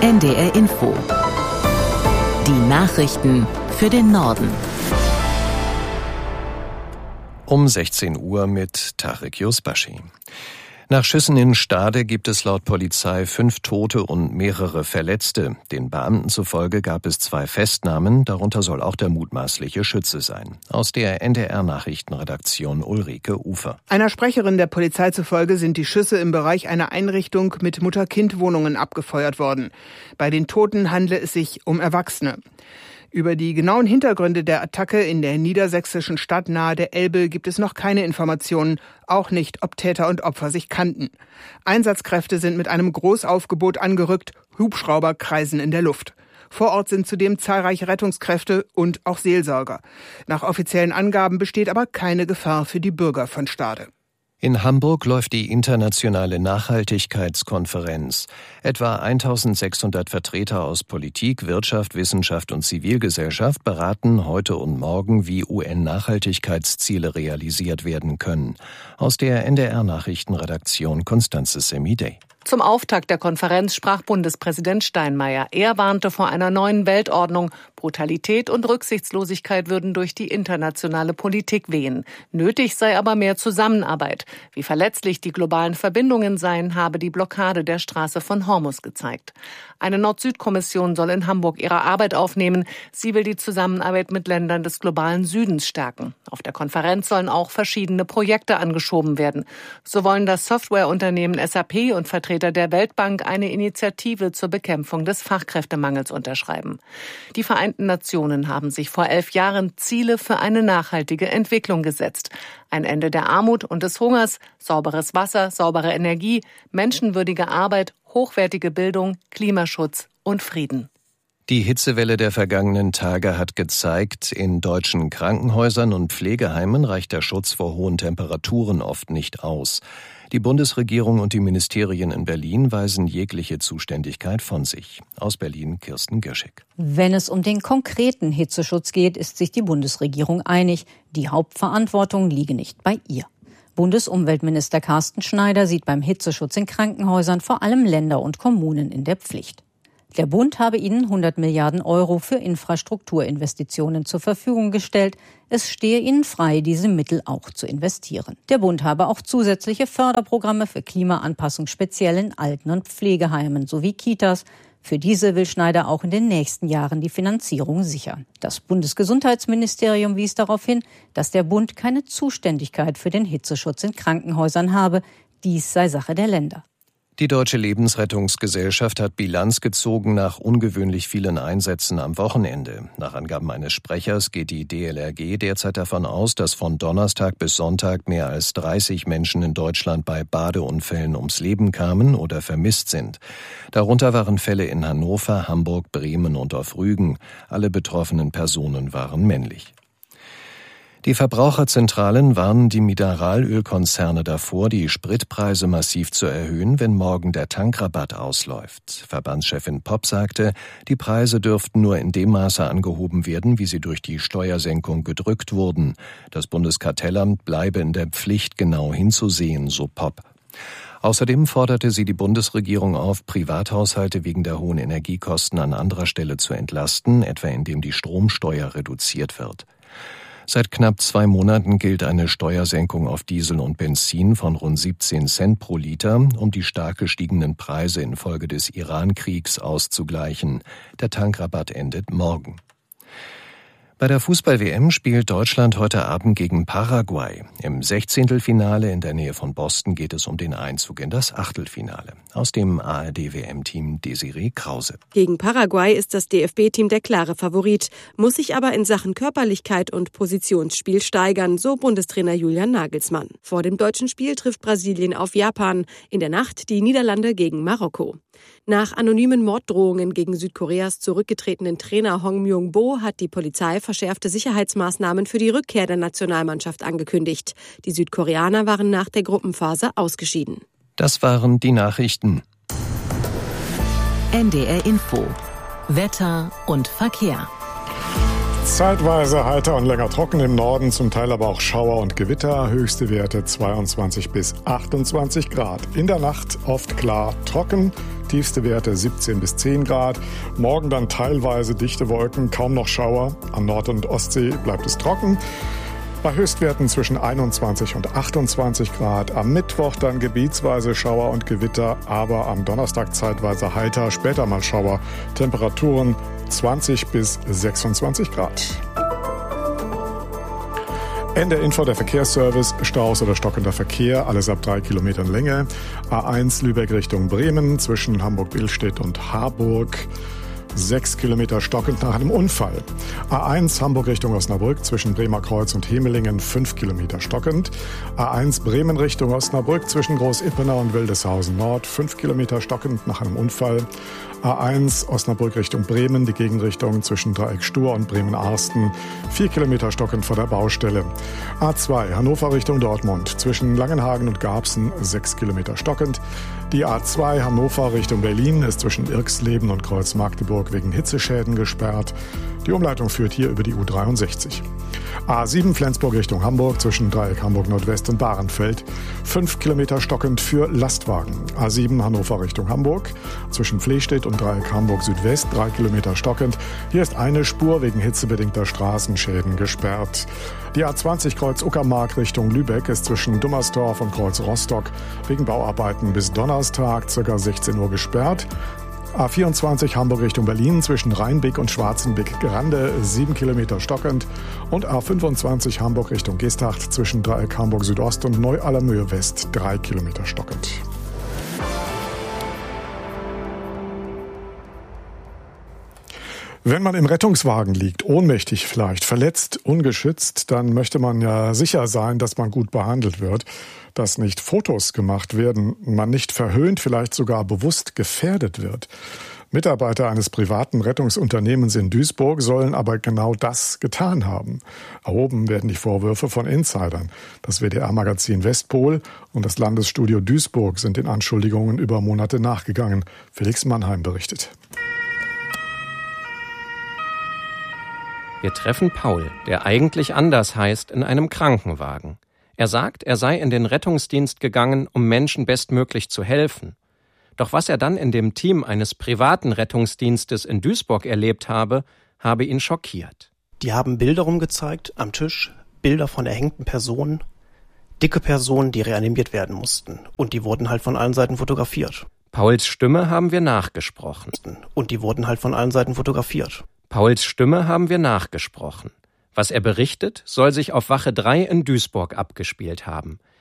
NDR Info. Die Nachrichten für den Norden. Um 16 Uhr mit Tarek Yusbashi. Nach Schüssen in Stade gibt es laut Polizei 5 Tote und mehrere Verletzte. Den Beamten zufolge gab es 2 Festnahmen, darunter soll auch der mutmaßliche Schütze sein. Aus der NDR-Nachrichtenredaktion Ulrike Ufer. Einer Sprecherin der Polizei zufolge sind die Schüsse im Bereich einer Einrichtung mit Mutter-Kind-Wohnungen abgefeuert worden. Bei den Toten handle es sich um Erwachsene. Über die genauen Hintergründe der Attacke in der niedersächsischen Stadt nahe der Elbe gibt es noch keine Informationen, auch nicht, ob Täter und Opfer sich kannten. Einsatzkräfte sind mit einem Großaufgebot angerückt, Hubschrauber kreisen in der Luft. Vor Ort sind zudem zahlreiche Rettungskräfte und auch Seelsorger. Nach offiziellen Angaben besteht aber keine Gefahr für die Bürger von Stade. In Hamburg läuft die internationale Nachhaltigkeitskonferenz. Etwa 1600 Vertreter aus Politik, Wirtschaft, Wissenschaft und Zivilgesellschaft beraten heute und morgen, wie UN-Nachhaltigkeitsziele realisiert werden können. Aus der NDR-Nachrichtenredaktion Constanze Semidey. Zum Auftakt der Konferenz sprach Bundespräsident Steinmeier. Er warnte vor einer neuen Weltordnung. Brutalität und Rücksichtslosigkeit würden durch die internationale Politik wehen. Nötig sei aber mehr Zusammenarbeit. Wie verletzlich die globalen Verbindungen seien, habe die Blockade der Straße von Hormuz gezeigt. Eine Nord-Süd-Kommission soll in Hamburg ihre Arbeit aufnehmen. Sie will die Zusammenarbeit mit Ländern des globalen Südens stärken. Auf der Konferenz sollen auch verschiedene Projekte angeschoben werden. So wollen das Softwareunternehmen SAP und Vertreter der Weltbank eine Initiative zur Bekämpfung des Fachkräftemangels unterschreiben. Die Vereinten Nationen haben sich vor 11 Jahren Ziele für eine nachhaltige Entwicklung gesetzt. Ein Ende der Armut und des Hungers, sauberes Wasser, saubere Energie, menschenwürdige Arbeit, hochwertige Bildung, Klimaschutz und Frieden. Die Hitzewelle der vergangenen Tage hat gezeigt, in deutschen Krankenhäusern und Pflegeheimen reicht der Schutz vor hohen Temperaturen oft nicht aus. Die Bundesregierung und die Ministerien in Berlin weisen jegliche Zuständigkeit von sich. Aus Berlin Kirsten Girschig. Wenn es um den konkreten Hitzeschutz geht, ist sich die Bundesregierung einig. Die Hauptverantwortung liege nicht bei ihr. Bundesumweltminister Carsten Schneider sieht beim Hitzeschutz in Krankenhäusern vor allem Länder und Kommunen in der Pflicht. Der Bund habe ihnen 100 Milliarden Euro für Infrastrukturinvestitionen zur Verfügung gestellt. Es stehe ihnen frei, diese Mittel auch zu investieren. Der Bund habe auch zusätzliche Förderprogramme für Klimaanpassung speziell in Alten- und Pflegeheimen sowie Kitas. Für diese will Schneider auch in den nächsten Jahren die Finanzierung sichern. Das Bundesgesundheitsministerium wies darauf hin, dass der Bund keine Zuständigkeit für den Hitzeschutz in Krankenhäusern habe. Dies sei Sache der Länder. Die Deutsche Lebensrettungsgesellschaft hat Bilanz gezogen nach ungewöhnlich vielen Einsätzen am Wochenende. Nach Angaben eines Sprechers geht die DLRG derzeit davon aus, dass von Donnerstag bis Sonntag mehr als 30 Menschen in Deutschland bei Badeunfällen ums Leben kamen oder vermisst sind. Darunter waren Fälle in Hannover, Hamburg, Bremen und auf Rügen. Alle betroffenen Personen waren männlich. Die Verbraucherzentralen warnen die Mineralölkonzerne davor, die Spritpreise massiv zu erhöhen, wenn morgen der Tankrabatt ausläuft. Verbandschefin Popp sagte, die Preise dürften nur in dem Maße angehoben werden, wie sie durch die Steuersenkung gedrückt wurden. Das Bundeskartellamt bleibe in der Pflicht, genau hinzusehen, so Popp. Außerdem forderte sie die Bundesregierung auf, Privathaushalte wegen der hohen Energiekosten an anderer Stelle zu entlasten, etwa indem die Stromsteuer reduziert wird. Seit knapp 2 Monaten gilt eine Steuersenkung auf Diesel und Benzin von rund 17 Cent pro Liter, um die stark gestiegenen Preise infolge des Iran-Kriegs auszugleichen. Der Tankrabatt endet morgen. Bei der Fußball-WM spielt Deutschland heute Abend gegen Paraguay. Im 16. in der Nähe von Boston geht es um den Einzug in das Achtelfinale. Aus dem ARD-WM-Team Desiree Krause. Gegen Paraguay ist das DFB-Team der klare Favorit, muss sich aber in Sachen Körperlichkeit und Positionsspiel steigern, so Bundestrainer Julian Nagelsmann. Vor dem deutschen Spiel trifft Brasilien auf Japan, in der Nacht die Niederlande gegen Marokko. Nach anonymen Morddrohungen gegen Südkoreas zurückgetretenen Trainer Hong Myung-bo hat die Polizei verschärfte Sicherheitsmaßnahmen für die Rückkehr der Nationalmannschaft angekündigt. Die Südkoreaner waren nach der Gruppenphase ausgeschieden. Das waren die Nachrichten. NDR Info. Wetter und Verkehr. Zeitweise heiter und länger trocken im Norden, zum Teil aber auch Schauer und Gewitter. Höchste Werte 22 bis 28 Grad. In der Nacht oft klar trocken. tiefste Werte 17 bis 10 Grad. Morgen dann teilweise dichte Wolken, kaum noch Schauer. An Nord- und Ostsee bleibt es trocken. Bei Höchstwerten zwischen 21 und 28 Grad. Am Mittwoch dann gebietsweise Schauer und Gewitter, aber am Donnerstag zeitweise heiter, später mal Schauer. Temperaturen 20 bis 26 Grad. Ende Info der Verkehrsservice, Staus oder stockender Verkehr, alles ab 3 Kilometern Länge. A1 Lübeck Richtung Bremen zwischen Hamburg-Billstedt und Harburg. 6 Kilometer stockend nach einem Unfall. A1 Hamburg Richtung Osnabrück zwischen Bremer Kreuz und Hemelingen 5 Kilometer stockend. A1 Bremen Richtung Osnabrück zwischen Groß-Ippenau und Wildeshausen Nord 5 Kilometer stockend nach einem Unfall. A1 Osnabrück Richtung Bremen, die Gegenrichtung zwischen Dreieck Stur und Bremen-Arsten 4 Kilometer stockend vor der Baustelle. A2 Hannover Richtung Dortmund zwischen Langenhagen und Garbsen 6 Kilometer stockend. Die A2 Hannover Richtung Berlin ist zwischen Irxleben und Kreuz-Magdeburg wegen Hitzeschäden gesperrt. Die Umleitung führt hier über die U63. A7 Flensburg Richtung Hamburg zwischen Dreieck Hamburg Nordwest und Bahrenfeld 5 Kilometer stockend für Lastwagen. A7 Hannover Richtung Hamburg zwischen Flehstedt und Dreieck Hamburg Südwest 3 Kilometer stockend. Hier ist eine Spur wegen hitzebedingter Straßenschäden gesperrt. Die A20 Kreuz Uckermark Richtung Lübeck ist zwischen Dummersdorf und Kreuz Rostock wegen Bauarbeiten bis Donnerstag ca. 16 Uhr gesperrt. A24 Hamburg Richtung Berlin zwischen Rheinbeck und Schwarzenbeck-Grande 7 Kilometer stockend und A25 Hamburg Richtung Geesthacht zwischen Dreieck Hamburg Südost und Neu-Allermöhe West 3 Kilometer stockend. Wenn man im Rettungswagen liegt, ohnmächtig vielleicht, verletzt, ungeschützt, dann möchte man ja sicher sein, dass man gut behandelt wird, dass nicht Fotos gemacht werden, man nicht verhöhnt, vielleicht sogar bewusst gefährdet wird. Mitarbeiter eines privaten Rettungsunternehmens in Duisburg sollen aber genau das getan haben. Erhoben werden die Vorwürfe von Insidern. Das WDR-Magazin Westpol und das Landesstudio Duisburg sind den Anschuldigungen über Monate nachgegangen. Felix Mannheim berichtet. Wir treffen Paul, der eigentlich anders heißt, in einem Krankenwagen. Er sagt, er sei in den Rettungsdienst gegangen, um Menschen bestmöglich zu helfen. Doch was er dann in dem Team eines privaten Rettungsdienstes in Duisburg erlebt habe ihn schockiert. Die haben Bilder rumgezeigt am Tisch, Bilder von erhängten Personen, dicke Personen, die reanimiert werden mussten. Und die wurden halt von allen Seiten fotografiert. Pauls Stimme haben wir nachgesprochen. Pauls Stimme haben wir nachgesprochen. Was er berichtet, soll sich auf Wache 3 in Duisburg abgespielt haben.